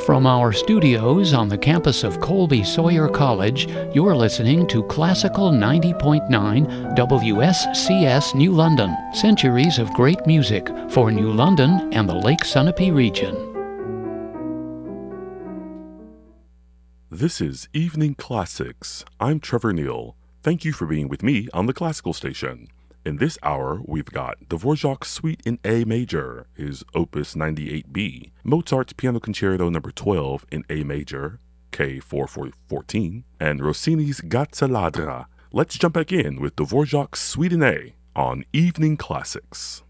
From our studios on the campus of Colby Sawyer College, you're listening to Classical 90.9 WSCS New London. Centuries of great music for New London and the Lake Sunapee region. This is Evening Classics. I'm Trevor Neal. Thank you for being with me on the Classical Station. In this hour, we've got Dvorak's Suite in A Major, his Opus 98B, Mozart's Piano Concerto No. 12 in A Major, K414, and Rossini's Gazzaladra. Let's jump back in with Dvorak's Suite in A on Evening Classics.